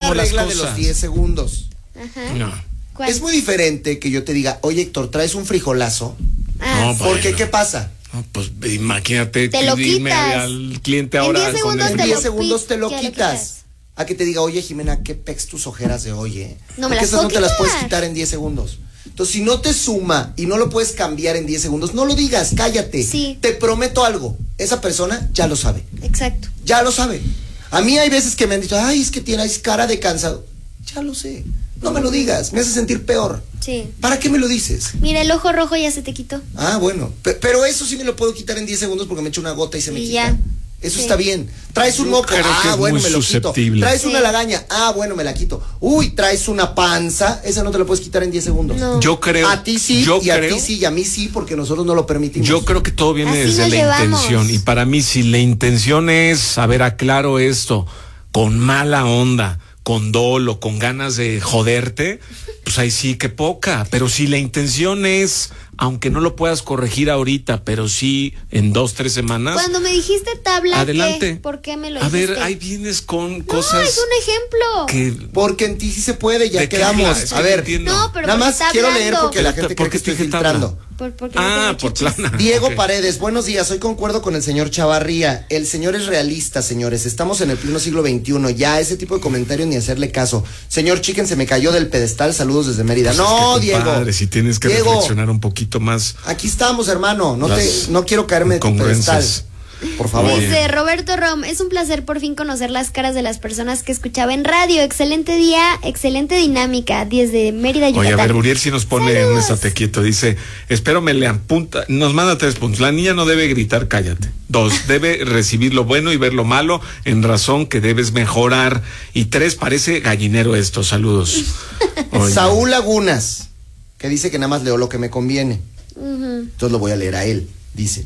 mejor las cosas. La regla de los 10 segundos. Ajá. No. ¿Cuál? Es muy diferente que yo te diga, oye, Héctor, ¿traes un frijolazo? No, Porque, bueno. ¿qué pasa? No, pues imagínate Te lo dime quitas. al cliente En ahora 10 segundos con En el... 10 segundos te lo que lo quitas. quitas. A que te diga, oye, Jimena, qué pex tus ojeras de hoy, No me Porque las esas no puedo te las puedes quitar. quitar en 10 segundos. Entonces, si no te suma y no lo puedes cambiar en 10 segundos, no lo digas, cállate. Sí. Te prometo algo. Esa persona ya lo sabe. Exacto. Ya lo sabe. A mí hay veces que me han dicho, ay, es que tienes cara de cansado. Ya lo sé. No me lo digas, me hace sentir peor. Sí. ¿Para qué me lo dices? Mira, el ojo rojo ya se te quitó. Ah, bueno. Pero eso sí me lo puedo quitar en 10 segundos porque me echo una gota y se me Y quita. ya. Eso Sí. está bien. Traes un Yo moco. creo que Ah, es bueno, muy me lo susceptible. quito. Traes Sí. una lagaña. Ah, bueno, me la quito. Uy, traes una panza. Esa no te la puedes quitar en 10 segundos. No. Yo creo... A ti sí, yo y a creo, ti sí, y a mí sí, porque nosotros no lo permitimos. Yo creo que todo viene Así desde nos la llevamos. intención. Y para mí, si la intención es, a ver, aclaro esto, con mala onda, con dolo, con ganas de joderte, pues ahí sí que poca. Pero si la intención es, aunque no lo puedas corregir ahorita, pero sí en 2-3 semanas, Cuando me dijiste tabla, adelante. ¿qué? ¿Por qué me lo A dijiste? ver, ahí vienes con No, cosas es un ejemplo. que... Porque en ti sí se puede, ya ¿De qué quedamos. hablas? Es A que ver, no entiendo. No, pero nada porque más está quiero leer hablando. porque la Pero, gente ¿por cree que qué estoy dije tabla? filtrando. Porque no Ah, tiene por chichis. plana. Diego Ok. Paredes, buenos días. Hoy concuerdo con el señor Chavarría. El señor es realista, señores. Estamos en el pleno siglo XXI. Ya ese tipo de comentarios ni hacerle caso. Señor Chicken, se me cayó del pedestal. Saludos desde Mérida. Pues No, es que, Diego. compadre, si tienes que Diego, reflexionar un poquito más. aquí estamos, hermano. Las No quiero caerme de tu pedestal. congruencias. Por favor. Oye. Dice Roberto Rom, es un placer por fin conocer las caras de las personas que escuchaba en radio. Excelente día, excelente dinámica. Desde Mérida, Yucatán. Oye, a ver, Uriel si nos pone Saludos. en estate quieto, dice, espero me le apunta, nos manda 3 puntos, la niña no debe gritar, cállate. 2, debe recibir lo bueno y ver lo malo, en razón que debes mejorar. Y 3, parece gallinero esto, saludos. Oye. Saúl Lagunas, que dice que nada más leo lo que me conviene. Ujú. Entonces lo voy a leer a él. Dice,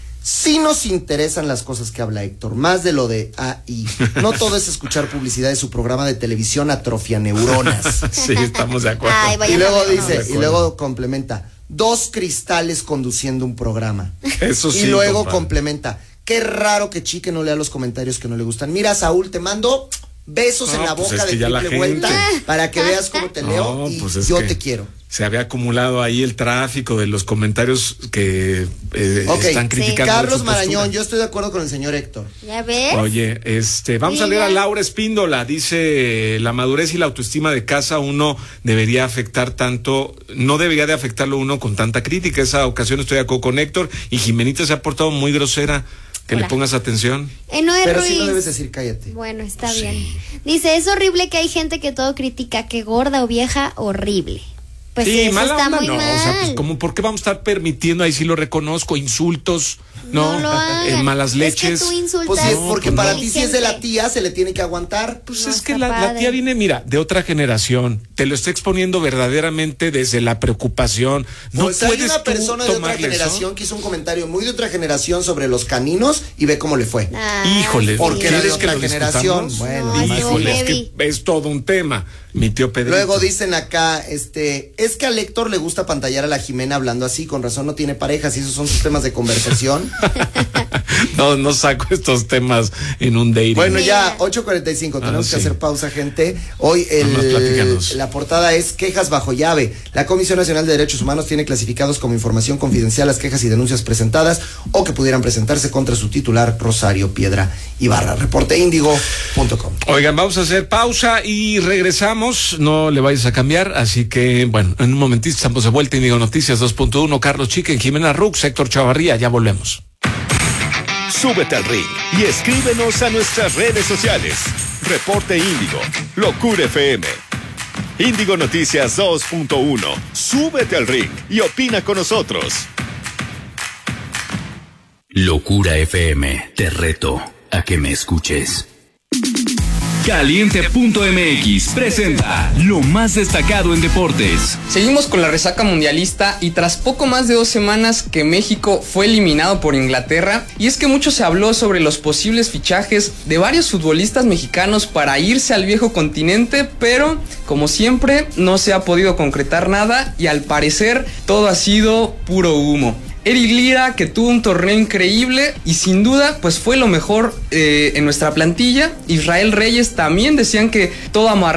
sí nos interesan las cosas que habla Héctor, más de lo de AI. No todo es escuchar publicidad de su programa de televisión atrofia neuronas. Sí, estamos de acuerdo. Ay, vaya. Y luego no, dice, de y acuerdo. luego complementa, 2 cristales conduciendo un programa. Eso sí. Y luego compadre. complementa, qué raro que Chique no lea los comentarios que no le gustan. Mira, Saúl, te mando besos No, en la pues boca es de que ya la triple vuelta gente. para que veas cómo te leo No, y pues es yo que te quiero. Se había acumulado ahí el tráfico de los comentarios que Ok, están criticando. de Carlos su Marañón, postura. yo estoy de acuerdo con el señor Héctor. ¿Ya ves? Oye, vamos a leer a Laura Espíndola. Dice, la madurez y la autoestima de casa uno debería afectar tanto, no debería de afectarlo uno con tanta crítica. Esa ocasión estoy de acuerdo con Héctor y Jimenita se ha portado muy grosera. Que Hola. le pongas atención. Enoe Pero Ruiz. sí no debes decir cállate. Bueno, está bien. Dice, es horrible que hay gente que todo critica, que gorda o vieja, horrible. Pues sí, eso mala está onda, muy no. mal. O sea, pues como, ¿por qué vamos a estar permitiendo, ahí sí lo reconozco, insultos, No lo hagan. malas leches? Es que tú insultas. Pues sí, No, porque pues para no. ti si es de la tía se le tiene que aguantar. Pues No es que está la padre. tía viene, mira, de otra generación. Te lo está exponiendo verdaderamente desde la preocupación. No Pues hay puedes una tú persona de otra tomarle eso. generación que hizo un comentario muy de otra generación sobre los caninos y ve cómo le fue. Ah, Híjole, Porque era de ¿quieres que otra lo generación. discutamos? Bueno, No, estuvo Híjole, es heavy. que es todo un tema. Mi tío Pedrito. Luego dicen acá, es que al Héctor le gusta pantallar a la Jimena hablando así, con razón no tiene parejas y esos son sus temas de conversación. No saco estos temas en un dating. Bueno, ya, Mira. 8:45, tenemos sí. que hacer pausa, gente. Hoy Nomás platícanos. la portada es quejas bajo llave. La Comisión Nacional de Derechos Humanos tiene clasificados como información confidencial las quejas y denuncias presentadas o que pudieran presentarse contra su titular, Rosario Piedra Ibarra. Reporteindigo.com. Oigan, vamos a hacer pausa y regresamos. No le vayas a cambiar, así que, bueno, en un momentito estamos de vuelta. Indigo Noticias 2.1, Carlos Chicken, Jimena Rux, Héctor Chavarría, ya volvemos. Súbete al ring y escríbenos a nuestras redes sociales. Reporte Índigo, Locura FM. Índigo Noticias 2.1. Súbete al ring y opina con nosotros. Locura FM, te reto a que me escuches. Caliente.mx presenta lo más destacado en deportes. Seguimos con la resaca mundialista y tras poco más de 2 semanas que México fue eliminado por Inglaterra, y es que mucho se habló sobre los posibles fichajes de varios futbolistas mexicanos para irse al viejo continente, pero como siempre no se ha podido concretar nada y al parecer todo ha sido puro humo. Eric Lira, que tuvo un torneo increíble y sin duda pues fue lo mejor en nuestra plantilla. Israel Reyes también decían que todo amarrado